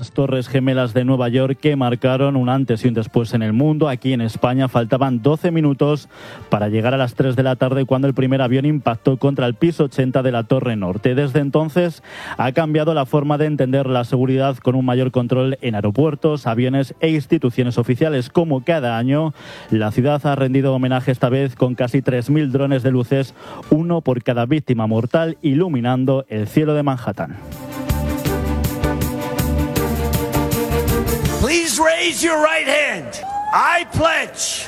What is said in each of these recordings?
las Torres Gemelas de Nueva York, que marcaron un antes y un después en el mundo. Aquí en España faltaban 12 minutos para llegar a las 3 de la tarde cuando el primer avión impactó contra el piso 80 de la Torre Norte. Desde entonces ha cambiado la forma de entender la seguridad, con un mayor control en aeropuertos, aviones e instituciones oficiales. Como cada año, la ciudad ha rendido homenaje esta vez con casi 3.000 drones de luces, uno por cada víctima mortal, iluminando el cielo de Manhattan. Please raise your right hand. I pledge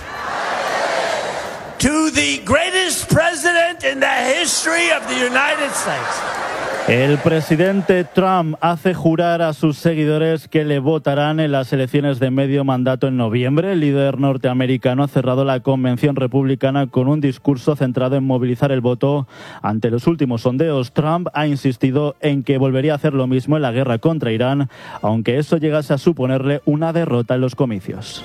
to the greatest president in the history of the United States. El presidente Trump hace jurar a sus seguidores que le votarán en las elecciones de medio mandato en noviembre. El líder norteamericano ha cerrado la convención republicana con un discurso centrado en movilizar el voto ante los últimos sondeos. Trump ha insistido en que volvería a hacer lo mismo en la guerra contra Irán, aunque eso llegase a suponerle una derrota en los comicios.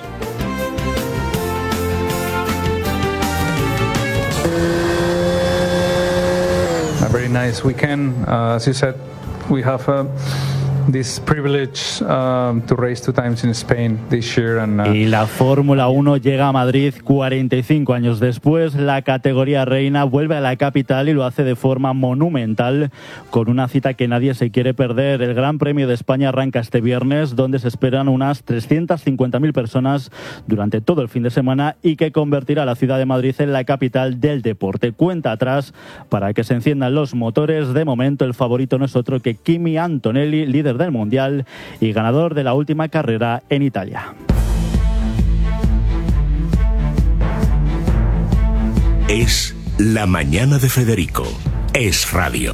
A very nice weekend. As you said, we have this privilege to race 2 times in Spain this year. Y la Fórmula 1 llega a Madrid 45 años después. La categoría reina vuelve a la capital y lo hace de forma monumental, con una cita que nadie se quiere perder. El Gran Premio de España arranca este viernes, donde se esperan unas 350.000 personas durante todo el fin de semana, y que convertirá a la ciudad de Madrid en la capital del deporte. Cuenta atrás para que se enciendan los motores. De momento, el favorito no es otro que Kimi Antonelli, líder del Mundial y ganador de la última carrera en Italia. Es la mañana de Federico. Es radio.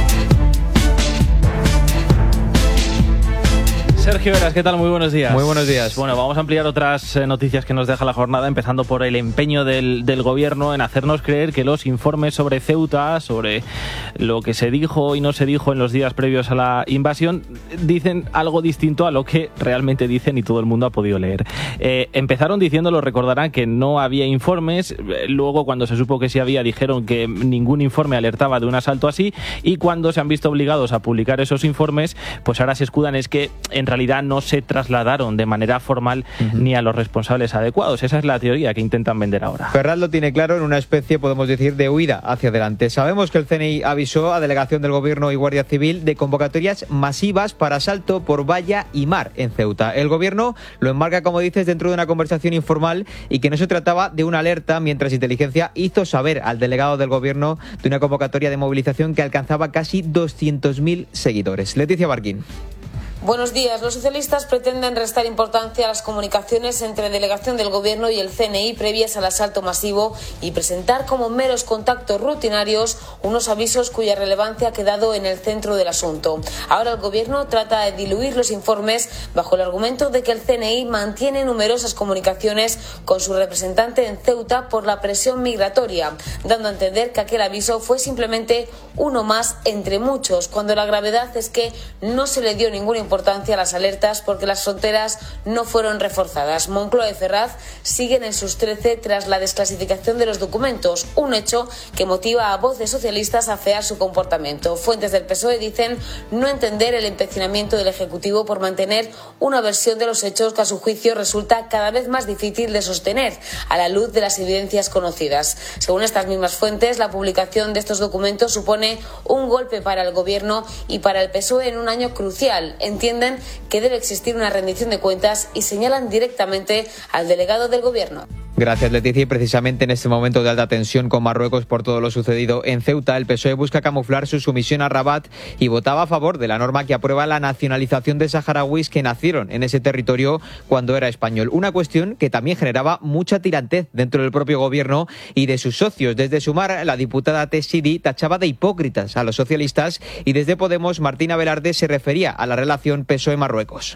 Sergio Heras, ¿qué tal? Muy buenos días. Muy buenos días. Bueno, vamos a ampliar otras noticias que nos deja la jornada, empezando por el empeño del gobierno en hacernos creer que los informes sobre Ceuta, sobre lo que se dijo y no se dijo en los días previos a la invasión, dicen algo distinto a lo que realmente dicen y todo el mundo ha podido leer. Empezaron diciendo, lo recordarán, que no había informes. Luego, cuando se supo que sí había, dijeron que ningún informe alertaba de un asalto así, y cuando se han visto obligados a publicar esos informes, pues ahora se escudan es que en realidad no se trasladaron de manera formal ni a los responsables adecuados. Esa es la teoría que intentan vender ahora. Ferraz lo tiene claro, en una especie, podemos decir, de huida hacia adelante. Sabemos que el CNI avisó a Delegación del Gobierno y Guardia Civil de convocatorias masivas para asalto por valla y mar en Ceuta. El Gobierno lo enmarca, como dices, dentro de una conversación informal y que no se trataba de una alerta, mientras Inteligencia hizo saber al delegado del Gobierno de una convocatoria de movilización que alcanzaba casi 200.000 seguidores. Leticia Barquín. Buenos días. Los socialistas pretenden restar importancia a las comunicaciones entre Delegación del Gobierno y el CNI previas al asalto masivo y presentar como meros contactos rutinarios unos avisos cuya relevancia ha quedado en el centro del asunto. Ahora el Gobierno trata de diluir los informes bajo el argumento de que el CNI mantiene numerosas comunicaciones con su representante en Ceuta por la presión migratoria, dando a entender que aquel aviso fue simplemente uno más entre muchos, cuando la gravedad es que no se le dio ninguna importancia a las alertas porque las fronteras no fueron reforzadas. Moncloa y Ferraz siguen en sus 13 tras la desclasificación de los documentos, un hecho que motiva a voces socialistas a afear su comportamiento. Fuentes del PSOE dicen no entender el empecinamiento del Ejecutivo por mantener una versión de los hechos que a su juicio resulta cada vez más difícil de sostener a la luz de las evidencias conocidas. Según estas mismas fuentes, la publicación de estos documentos supone un golpe para el Gobierno y para el PSOE en un año crucial. Entienden que debe existir una rendición de cuentas y señalan directamente al delegado del Gobierno. Gracias, Leticia. Y precisamente en este momento de alta tensión con Marruecos por todo lo sucedido en Ceuta, el PSOE busca camuflar su sumisión a Rabat y votaba a favor de la norma que aprueba la nacionalización de saharauis que nacieron en ese territorio cuando era español. Una cuestión que también generaba mucha tirantez dentro del propio Gobierno y de sus socios. Desde Sumar, la diputada Tessidi tachaba de hipócritas a los socialistas, y desde Podemos, Martina Velarde se refería a la relación PSOE-Marruecos.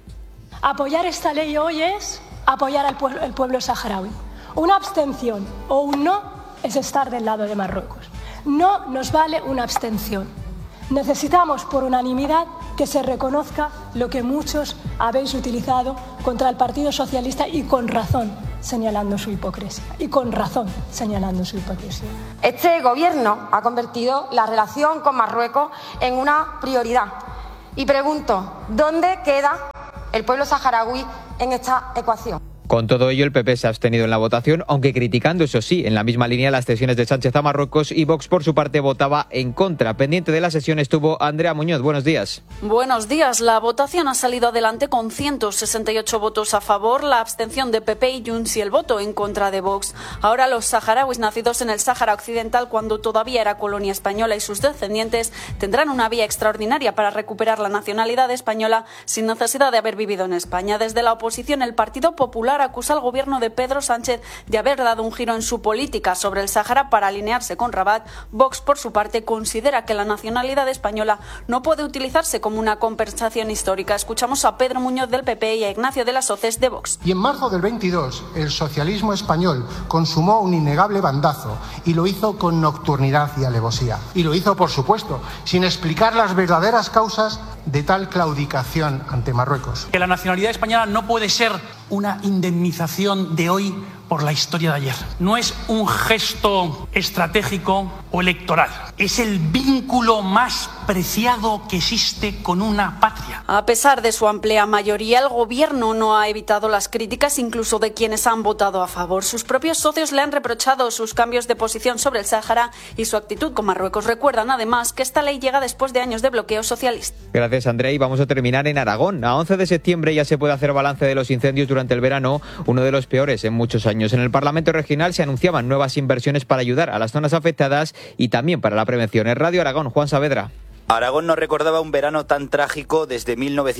Apoyar esta ley hoy es apoyar al pueblo saharaui. Una abstención o un no es estar del lado de Marruecos. No nos vale una abstención. Necesitamos por unanimidad que se reconozca lo que muchos habéis utilizado contra el Partido Socialista, y con razón señalando su hipocresía. Este Gobierno ha convertido la relación con Marruecos en una prioridad. Y pregunto, ¿dónde queda el pueblo saharaui en esta ecuación. Con todo ello, el PP se ha abstenido en la votación, aunque criticando, eso sí, en la misma línea las cesiones de Sánchez a Marruecos, y Vox, por su parte, votaba en contra. Pendiente de la sesión estuvo Andrea Muñoz. Buenos días. Buenos días. La votación ha salido adelante con 168 votos a favor, la abstención de PP y Junts y el voto en contra de Vox. Ahora los saharauis nacidos en el Sáhara Occidental, cuando todavía era colonia española, y sus descendientes tendrán una vía extraordinaria para recuperar la nacionalidad española sin necesidad de haber vivido en España. Desde la oposición, el Partido Popular acusa al gobierno de Pedro Sánchez de haber dado un giro en su política sobre el Sáhara para alinearse con Rabat. Vox, por su parte, considera que la nacionalidad española no puede utilizarse como una compensación histórica. Escuchamos a Pedro Muñoz del PP y a Ignacio de las Hoces de Vox. Y en marzo del 22, el socialismo español consumó un innegable bandazo y lo hizo con nocturnidad y alevosía. Y lo hizo, por supuesto, sin explicar las verdaderas causas de tal claudicación ante Marruecos. Que la nacionalidad española no puede ser una indemnización de hoy por la historia de ayer. No es un gesto estratégico o electoral. Es el vínculo más preciado que existe con una patria. A pesar de su amplia mayoría, el gobierno no ha evitado las críticas, incluso de quienes han votado a favor. Sus propios socios le han reprochado sus cambios de posición sobre el Sáhara y su actitud con Marruecos. Recuerdan además que esta ley llega después de años de bloqueo socialista. Gracias, André. Y vamos a terminar en Aragón. A 11 de septiembre ya se puede hacer balance de los incendios durante el verano, uno de los peores en muchos años. En el Parlamento Regional se anunciaban nuevas inversiones para ayudar a las zonas afectadas y también para la prevención. En Radio Aragón, Juan Saavedra. Aragón no recordaba un verano tan trágico desde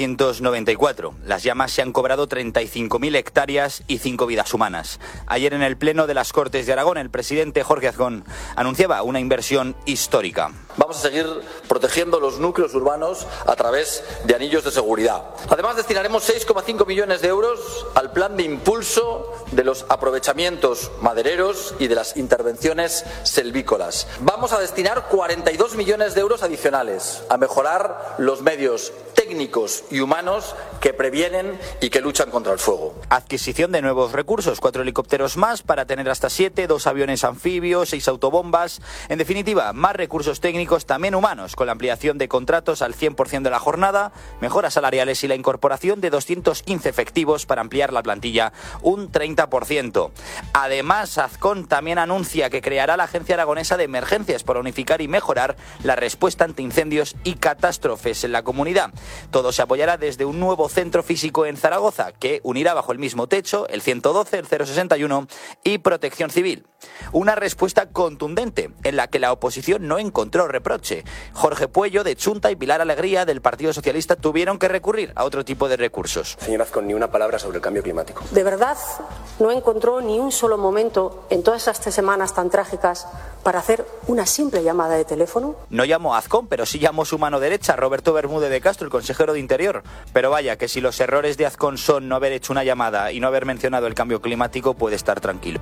1994. Las llamas se han cobrado 35.000 hectáreas y 5 vidas humanas. Ayer en el Pleno de las Cortes de Aragón, el presidente Jorge Azcón anunciaba una inversión histórica. Vamos a seguir protegiendo los núcleos urbanos a través de anillos de seguridad. Además, destinaremos 6,5 millones de euros al plan de impulso de los aprovechamientos madereros y de las intervenciones selvícolas. Vamos a destinar 42 millones de euros adicionales a mejorar los medios técnicos y humanos que previenen y que luchan contra el fuego. Adquisición de nuevos recursos, 4 helicópteros más para tener hasta 7, 2 aviones anfibios, 6 autobombas. En definitiva, más recursos técnicos, también humanos, con la ampliación de contratos al 100% de la jornada, mejoras salariales y la incorporación de 215 efectivos para ampliar la plantilla un 30%. Además, Azcón también anuncia que creará la Agencia Aragonesa de Emergencias para unificar y mejorar la respuesta ante incendios y catástrofes en la comunidad. Todo se apoyará desde un nuevo centro físico en Zaragoza que unirá bajo el mismo techo el 112, el 061 y Protección Civil. Una respuesta contundente en la que la oposición no encontró reproche. Jorge Puello de Chunta y Pilar Alegría del Partido Socialista tuvieron que recurrir a otro tipo de recursos. Señor Azcón, ni una palabra sobre el cambio climático. ¿De verdad no encontró ni un solo momento en todas estas 3 semanas tan trágicas para hacer una simple llamada de teléfono? No llamó a Azcón, pero sí llamó su mano derecha, Roberto Bermúdez de Castro, el consejero de Interior. Pero vaya, que si los errores de Azcón son no haber hecho una llamada y no haber mencionado el cambio climático, puede estar tranquilo.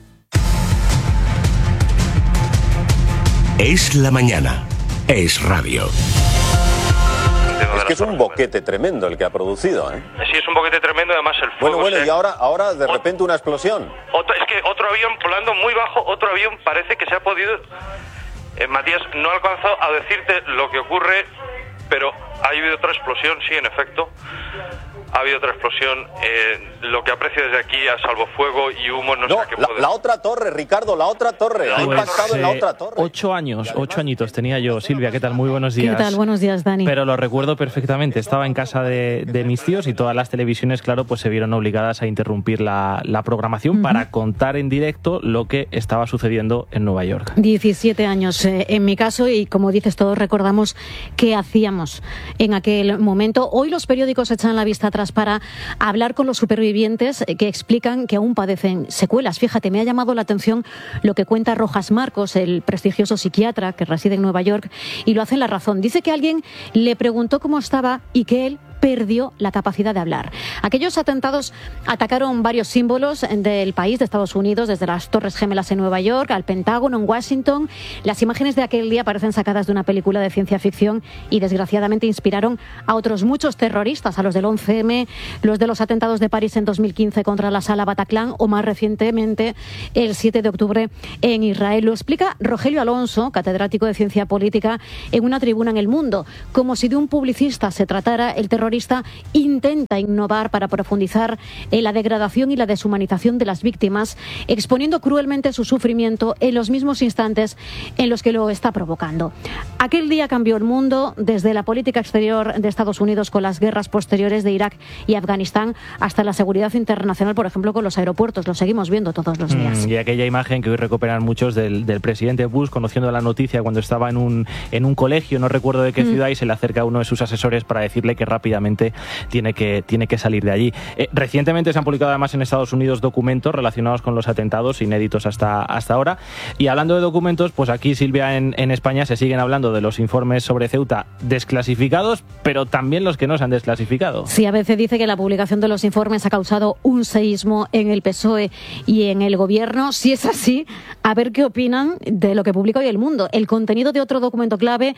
Es la mañana. Es radio. Es que es un boquete tremendo el que ha producido, ¿eh? Sí, es un boquete tremendo, además el fuego... Bueno, y ahora de repente una explosión. Es que otro avión volando muy bajo, otro avión parece que se ha podido... Matías, no he alcanzado a decirte lo que ocurre, pero ha habido otra explosión, sí, en efecto. Ha habido otra explosión. Lo que aprecio desde aquí a salvofuego y humo no sé qué puede... La otra torre, Ricardo, la otra torre. Ha impactado en la otra torre. 8 añitos tenía yo. Silvia, ¿qué tal? Muy buenos días. ¿Qué tal? Buenos días, Dani. Pero lo recuerdo perfectamente. Estaba en casa de mis tíos y todas las televisiones, claro, pues se vieron obligadas a interrumpir la programación para contar en directo lo que estaba sucediendo en Nueva York. 17 años en mi caso, y como dices, todos recordamos qué hacíamos en aquel momento. Hoy los periódicos echan la vista atrás para hablar con los supervivientes que explican que aún padecen secuelas. Fíjate, me ha llamado la atención lo que cuenta Rojas Marcos, el prestigioso psiquiatra que reside en Nueva York, y lo hace en La Razón. Dice que alguien le preguntó cómo estaba y que él perdió la capacidad de hablar. Aquellos atentados atacaron varios símbolos del país, de Estados Unidos, desde las Torres Gemelas en Nueva York al Pentágono en Washington. Las imágenes de aquel día parecen sacadas de una película de ciencia ficción y desgraciadamente inspiraron a otros muchos terroristas, a los del 11M, los de los atentados de París en 2015 contra la Sala Bataclan o más recientemente el 7 de octubre en Israel. Lo explica Rogelio Alonso, catedrático de Ciencia Política, en una tribuna en El Mundo. Como si de un publicista se tratara, el terrorismo terrorista intenta innovar para profundizar en la degradación y la deshumanización de las víctimas, exponiendo cruelmente su sufrimiento en los mismos instantes en los que lo está provocando. Aquel día cambió el mundo, desde la política exterior de Estados Unidos con las guerras posteriores de Irak y Afganistán hasta la seguridad internacional, por ejemplo, con los aeropuertos. Lo seguimos viendo todos los días. Y aquella imagen que hoy recuperan muchos del presidente Bush conociendo la noticia cuando estaba en un colegio, no recuerdo de qué ciudad, y se le acerca a uno de sus asesores para decirle que rápidamente tiene que salir de allí. Recientemente se han publicado además en Estados Unidos documentos relacionados con los atentados, inéditos hasta ahora. Y hablando de documentos, pues aquí, Silvia, en España se siguen hablando de los informes sobre Ceuta desclasificados, pero también los que no se han desclasificado. Sí, ABC dice que la publicación de los informes ha causado un seísmo en el PSOE y en el Gobierno. Si es así, a ver qué opinan de lo que publica hoy El Mundo. El contenido de otro documento clave,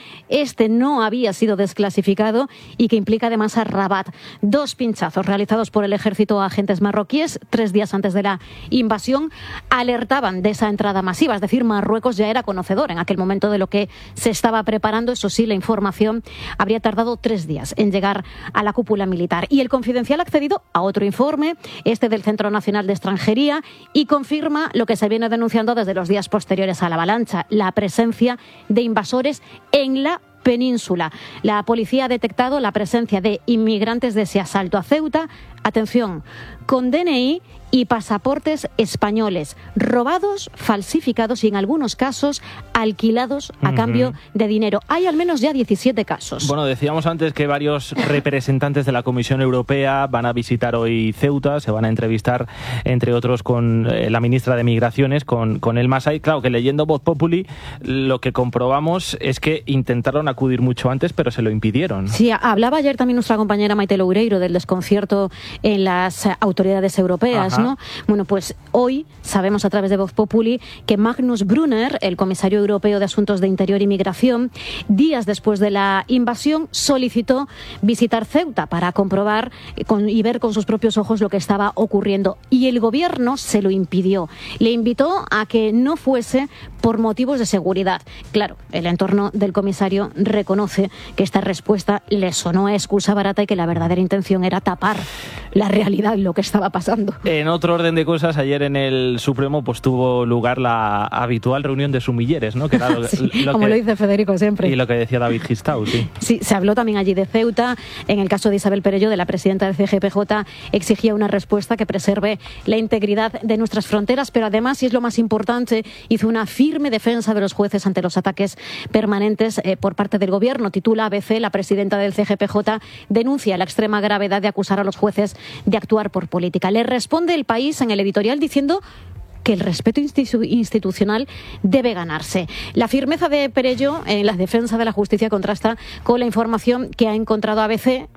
no había sido desclasificado y que implica además a Rabat. 2 pinchazos realizados por el ejército a agentes marroquíes 3 días antes de la invasión alertaban de esa entrada masiva. Es decir, Marruecos ya era conocedor en aquel momento de lo que se estaba preparando. Eso sí, la información habría tardado 3 días en llegar a la cúpula militar. Y el Confidencial ha accedido a otro informe, del Centro Nacional de Extranjería, y confirma lo que se viene denunciando desde los días posteriores a la avalancha: la presencia de invasores en la península. La policía ha detectado la presencia de inmigrantes de ese asalto a Ceuta, atención, con DNI y pasaportes españoles, robados, falsificados y en algunos casos alquilados a cambio de dinero. Hay al menos ya 17 casos. Bueno, decíamos antes que varios representantes de la Comisión Europea van a visitar hoy Ceuta, se van a entrevistar, entre otros, con la ministra de Migraciones, con Elma Said. Claro que leyendo Voz Populi, lo que comprobamos es que intentaron acudir mucho antes, pero se lo impidieron. Sí, hablaba ayer también nuestra compañera Maite Loureiro del desconcierto en las autoridades europeas. ¿No? Bueno, pues hoy sabemos a través de Voz Populi que Magnus Brunner, el comisario europeo de Asuntos de Interior y Migración, días después de la invasión, solicitó visitar Ceuta para comprobar y ver con sus propios ojos lo que estaba ocurriendo. Y el gobierno se lo impidió. Le invitó a que no fuese por motivos de seguridad. Claro, el entorno del comisario reconoce que esta respuesta le sonó a excusa barata y que la verdadera intención era tapar la realidad, lo que estaba pasando. En otro orden de cosas, ayer en el Supremo pues tuvo lugar la habitual reunión de sumilleres, ¿no? Que era sí, como lo dice Federico siempre. Y lo que decía David Gistau, sí. Sí, se habló también allí de Ceuta. En el caso de Isabel Perello, de la presidenta del CGPJ, exigía una respuesta que preserve la integridad de nuestras fronteras, pero además, y es lo más importante, hizo una firme defensa de los jueces ante los ataques permanentes por parte del gobierno. Titula ABC: la presidenta del CGPJ denuncia la extrema gravedad de acusar a los jueces de actuar por política. Le responde El País en el editorial diciendo que el respeto institucional debe ganarse. La firmeza de Perello en la defensa de la justicia contrasta con la información que ha encontrado ABC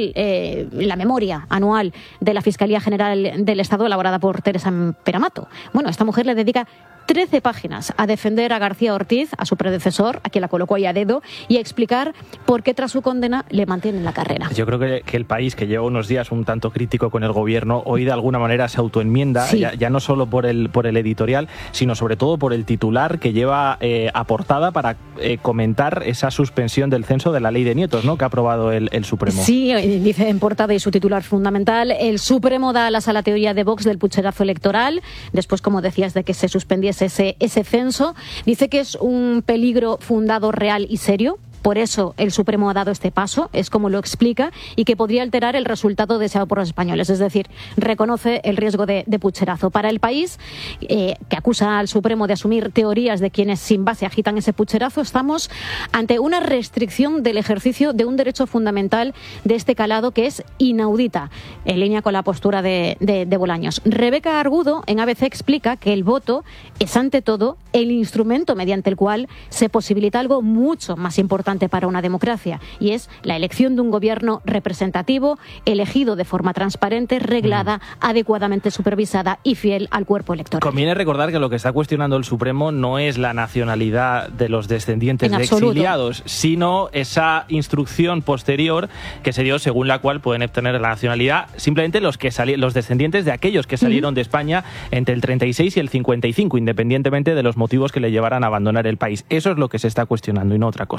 en la memoria anual de la Fiscalía General del Estado, elaborada por Teresa Peramato. Bueno, esta mujer le dedica 13 páginas a defender a García Ortiz, a su predecesor, a quien la colocó ahí a dedo, y a explicar por qué tras su condena le mantiene en la carrera. Yo creo que El País, que lleva unos días un tanto crítico con el gobierno, hoy de alguna manera se autoenmienda, sí. ya no solo por el editorial, sino sobre todo por el titular que lleva a portada para comentar esa suspensión del censo de la ley de nietos, ¿no?, que ha aprobado el Supremo. Sí, dice en portada, y su titular fundamental: el Supremo da alas a la teoría de Vox del pucherazo electoral, después, como decías, de que se suspendiese ese censo. Dice que es un peligro fundado, real y serio. Por eso el Supremo ha dado este paso, es como lo explica, y que podría alterar el resultado deseado por los españoles. Es decir, reconoce el riesgo de pucherazo. Para El País, que acusa al Supremo de asumir teorías de quienes sin base agitan ese pucherazo, estamos ante una restricción del ejercicio de un derecho fundamental de este calado que es inaudita, en línea con la postura de Bolaños. Rebeca Argudo en ABC explica que el voto es ante todo el instrumento mediante el cual se posibilita algo mucho más importante para una democracia, y es la elección de un gobierno representativo, elegido de forma transparente, reglada, adecuadamente supervisada y fiel al cuerpo electoral. Conviene recordar que lo que está cuestionando el Supremo no es la nacionalidad de los descendientes de exiliados, sino esa instrucción posterior que se dio, según la cual pueden obtener la nacionalidad simplemente los descendientes de aquellos que salieron de España entre el 36 y el 55, independientemente de los motivos que le llevaran a abandonar el país. Eso es lo que se está cuestionando y no otra cosa.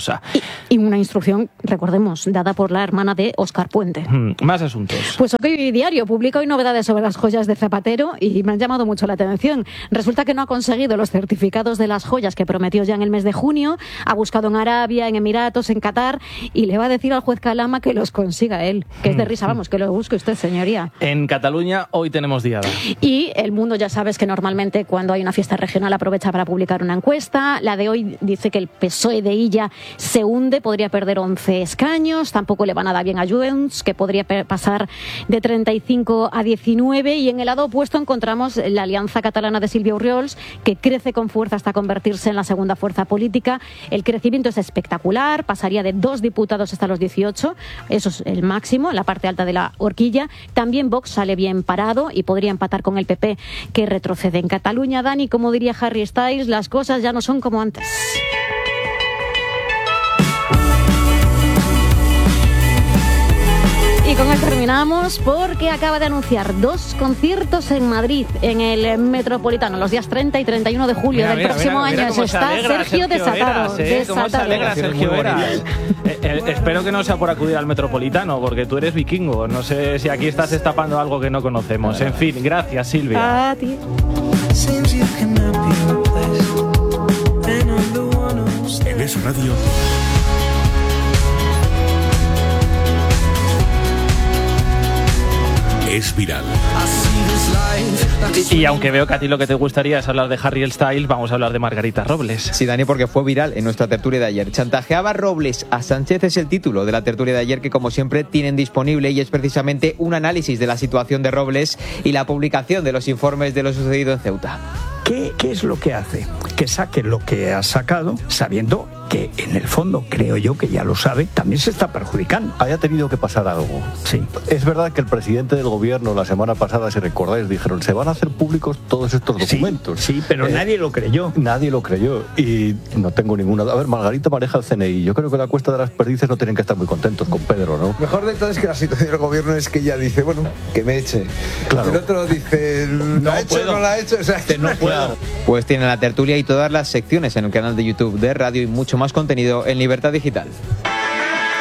Y una instrucción, recordemos, dada por la hermana de Óscar Puente. Más asuntos. Pues OK Diario publica hoy novedades sobre las joyas de Zapatero y me han llamado mucho la atención. Resulta que no ha conseguido los certificados de las joyas que prometió ya en el mes de junio, ha buscado en Arabia, en Emiratos, en Qatar, y le va a decir al juez Calama que los consiga él, que es de risa, vamos, que lo busque usted, señoría. En Cataluña hoy tenemos diada. Y El Mundo, ya sabes que normalmente cuando hay una fiesta regional aprovecha para publicar una encuesta. La de hoy dice que el PSOE de Illa se hunde, podría perder 11 escaños, tampoco le va nada bien a Junts, que podría pasar de 35 a 19, y en el lado opuesto encontramos la alianza catalana de Sílvia Orriols, que crece con fuerza hasta convertirse en la segunda fuerza política. El crecimiento es espectacular, pasaría de 2 diputados hasta los 18, eso es el máximo, en la parte alta de la horquilla. También Vox sale bien parado y podría empatar con el PP, que retrocede. En Cataluña, Dani, como diría Harry Styles, las cosas ya no son como antes. Y con él terminamos, porque acaba de anunciar 2 conciertos en Madrid, en el Metropolitano, los días 30 y 31 de julio del próximo año. Está Sergio desatado. ¿Cómo se alegra Sergio Eras? Espero que no sea por acudir al Metropolitano, porque tú eres vikingo. No sé si aquí estás destapando algo que no conocemos. En fin, gracias, Silvia. A ti. En Es Radio. Es viral. Y aunque veo que a ti lo que te gustaría es hablar de Harry Styles, vamos a hablar de Margarita Robles. Sí, Dani, porque fue viral en nuestra tertulia de ayer. Chantajeaba Robles a Sánchez es el título de la tertulia de ayer, que como siempre tienen disponible, y es precisamente un análisis de la situación de Robles y la publicación de los informes de lo sucedido en Ceuta. ¿Qué es lo que hace? Que saque lo que ha sacado, sabiendo que en el fondo, creo yo que ya lo sabe, también se está perjudicando. Haya tenido que pasar algo. Sí. Es verdad que el presidente del gobierno la semana pasada, si recordáis, dijeron, se van a hacer públicos todos estos documentos. Sí, pero nadie lo creyó. Nadie lo creyó y no tengo ninguna... A ver, Margarita maneja el CNI. Yo creo que la Cuesta de las Perdices no tienen que estar muy contentos con Pedro, ¿no? Mejor de todo es que la situación del gobierno es que ella dice, bueno, que me eche. Claro. El otro dice, ¿lo ha hecho o no lo ha hecho? O sea, no puedo. Pues tiene la tertulia y todas las secciones en el canal de YouTube de Radio y mucho más contenido en Libertad Digital.